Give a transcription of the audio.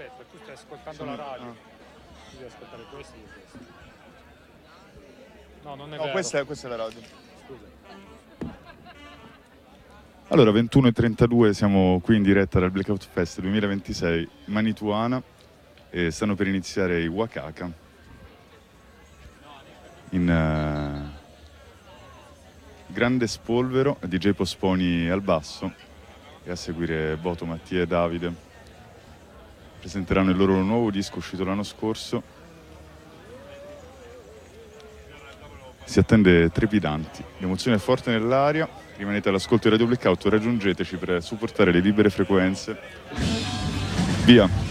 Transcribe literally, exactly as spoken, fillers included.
detto, tu stai ascoltando Sono... la radio. Ah. Tu devi ascoltare questo e questo. No, non è No, vero. questa è, questa è la radio. Scusa. Allora, ventuno e trentadue, siamo qui in diretta dal Blackout Fest duemilaventisei Manituana e stanno per iniziare i Wakaka in uh, grande spolvero, D J Posponi al basso e a seguire Boto, Mattia e Davide. Presenteranno il loro nuovo disco uscito l'anno scorso. Si attende trepidanti, l'emozione è forte nell'aria. Rimanete all'ascolto di Radio Blackout, raggiungeteci per supportare le libere frequenze. Via!